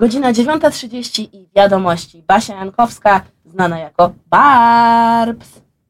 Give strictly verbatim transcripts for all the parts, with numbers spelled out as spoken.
Godzina dziewiąta trzydzieści i wiadomości. Basia Jankowska, znana jako Barbs.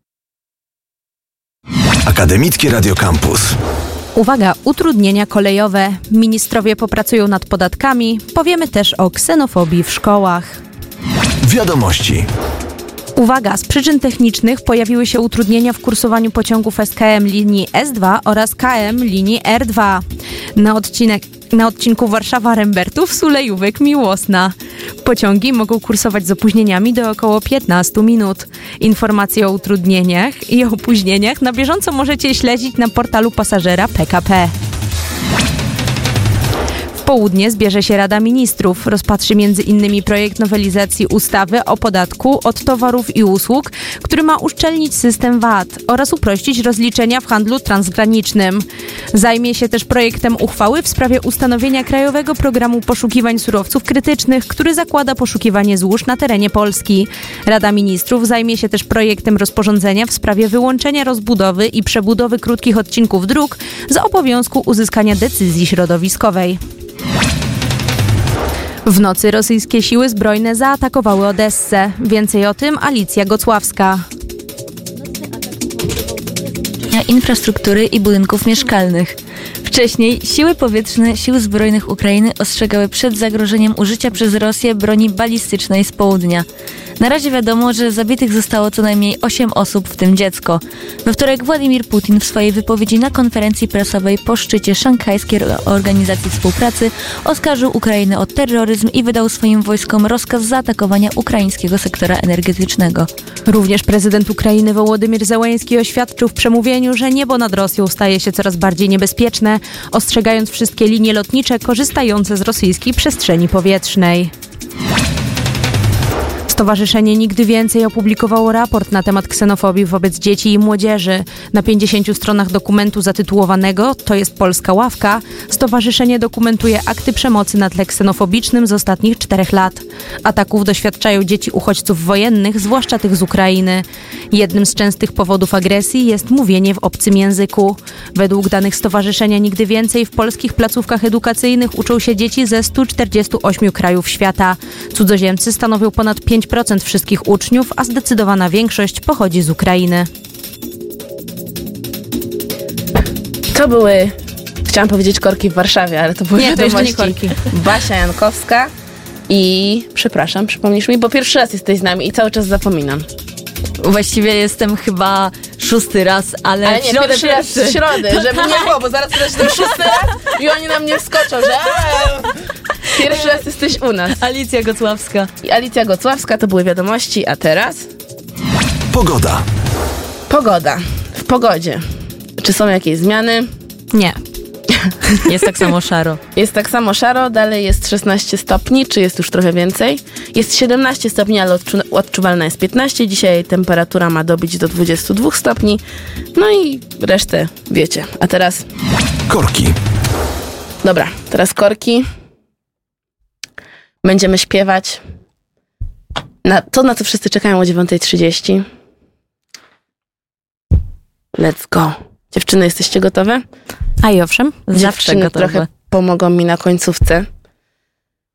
Akademickie Radio Campus. Uwaga, utrudnienia kolejowe. Ministrowie popracują nad podatkami. Powiemy też o ksenofobii w szkołach. Wiadomości. Uwaga, z przyczyn technicznych pojawiły się utrudnienia w kursowaniu pociągów S K M linii S dwa oraz K M linii R dwa. Na odcinek Na odcinku Warszawa-Rembertów, Sulejówek-Miłosna. Pociągi mogą kursować z opóźnieniami do około piętnaście minut. Informacje o utrudnieniach i opóźnieniach na bieżąco możecie śledzić na portalu pasażera P K P. W południe zbierze się Rada Ministrów. Rozpatrzy między innymi projekt nowelizacji ustawy o podatku od towarów i usług, który ma uszczelnić system V A T oraz uprościć rozliczenia w handlu transgranicznym. Zajmie się też projektem uchwały w sprawie ustanowienia Krajowego Programu Poszukiwań Surowców Krytycznych, który zakłada poszukiwanie złóż na terenie Polski. Rada Ministrów zajmie się też projektem rozporządzenia w sprawie wyłączenia rozbudowy i przebudowy krótkich odcinków dróg z obowiązku uzyskania decyzji środowiskowej. W nocy rosyjskie siły zbrojne zaatakowały Odessę. Więcej o tym Alicja Gocławska. Infrastruktury i budynków mieszkalnych. Wcześniej siły powietrzne Sił Zbrojnych Ukrainy ostrzegały przed zagrożeniem użycia przez Rosję broni balistycznej z południa. Na razie wiadomo, że zabitych zostało co najmniej osiem osób, w tym dziecko. We wtorek Władimir Putin w swojej wypowiedzi na konferencji prasowej po szczycie Szanghajskiej Organizacji Współpracy oskarżył Ukrainę o terroryzm i wydał swoim wojskom rozkaz zaatakowania ukraińskiego sektora energetycznego. Również prezydent Ukrainy Wołodymyr Zełenski oświadczył w przemówieniu, że niebo nad Rosją staje się coraz bardziej niebezpieczne, ostrzegając wszystkie linie lotnicze korzystające z rosyjskiej przestrzeni powietrznej. Stowarzyszenie Nigdy Więcej opublikowało raport na temat ksenofobii wobec dzieci i młodzieży. Na pięćdziesięciu stronach dokumentu zatytułowanego „To jest polska ławka” stowarzyszenie dokumentuje akty przemocy na tle ksenofobicznym z ostatnich czterech lat. Ataków doświadczają dzieci uchodźców wojennych, zwłaszcza tych z Ukrainy. Jednym z częstych powodów agresji jest mówienie w obcym języku. Według danych stowarzyszenia Nigdy Więcej w polskich placówkach edukacyjnych uczą się dzieci ze stu czterdziestu ośmiu krajów świata. Cudzoziemcy stanowią ponad pięć procent wszystkich uczniów, a zdecydowana większość pochodzi z Ukrainy. To były, chciałam powiedzieć korki w Warszawie, ale to były Nie, to jeszcze nie wiadomości. korki. Basia Jankowska i przepraszam, przypomnisz mi, bo pierwszy raz jesteś z nami i cały czas zapominam. Właściwie jestem chyba szósty raz, ale, Ale w nie, środę pierwszy raz pierwszy. z środy, To żeby tak. nie było, bo zaraz też ten szósty raz i oni na mnie wskoczą, że eee, pierwszy raz jesteś u nas. Alicja Gocławska. I Alicja Gocławska, to były wiadomości, a teraz Pogoda. pogoda. W pogodzie. Czy są jakieś zmiany? Nie. Jest tak samo szaro. Jest tak samo szaro, dalej jest szesnaście stopni, czy jest już trochę więcej? Jest siedemnaście stopni, ale odczu- odczuwalna jest piętnaście. Dzisiaj temperatura ma dobić do dwudziestu dwóch stopni. No i resztę wiecie. A teraz... Korki. Dobra, teraz korki. Będziemy śpiewać na to, na co wszyscy czekają o dziewiąta trzydzieści. Let's go. Dziewczyny, jesteście gotowe? A i owszem, Zawsze Dziewczyny gotowe. trochę pomogą mi na końcówce.